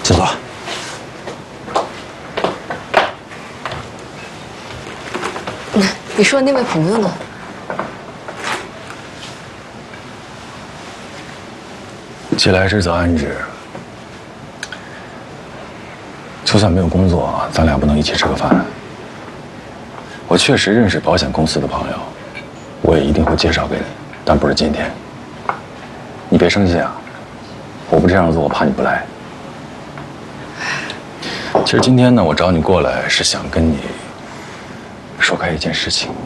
请坐。 你说的那位朋友呢？ 既来之则安之。就算没有工作，咱俩不能一起吃个饭。我确实认识保险公司的朋友，我也一定会介绍给你，但不是今天。你别生气啊，我不这样做，我怕你不来。其实今天呢，我找你过来是想跟你说开一件事情。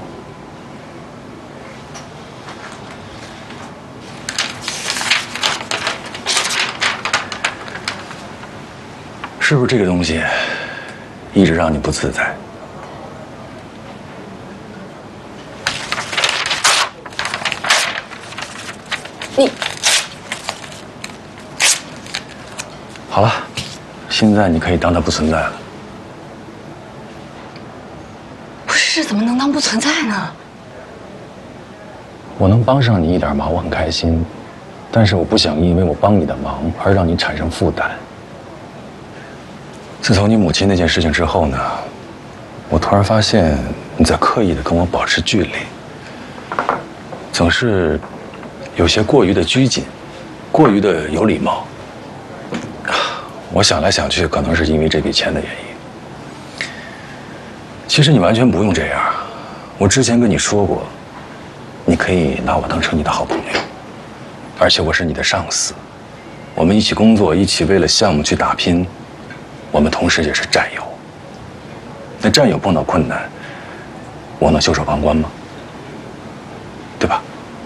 是不是这个东西一直让你不自在？ 你好了，现在你可以当它不存在了。 不是，怎么能当不存在呢？ 我能帮上你一点忙，我很开心，但是我不想因为我帮你的忙而让你产生负担。自从你母亲那件事情之后呢，我突然发现你在刻意的跟我保持距离，总是有些过于的拘谨，过于的有礼貌。我想来想去，可能是因为这笔钱的原因。其实你完全不用这样，我之前跟你说过，你可以拿我当成你的好朋友，而且我是你的上司，我们一起工作，一起为了项目去打拼。我们同时也是战友。那战友碰到困难，我能袖手旁观吗？对吧？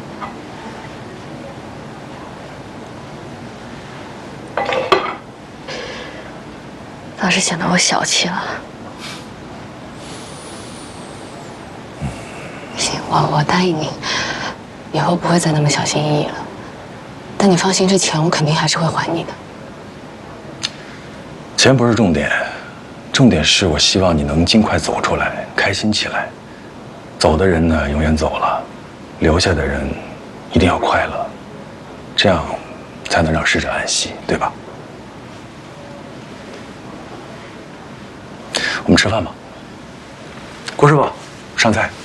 倒是显得我小气了。行，我答应你，以后不会再那么小心翼翼了。但你放心，这钱我肯定还是会还你的。 钱不是重点，重点是我希望你能尽快走出来，开心起来。走的人呢，永远走了，留下的人一定要快乐，这样才能让逝者安息，对吧？我们吃饭吧。郭师傅，上菜。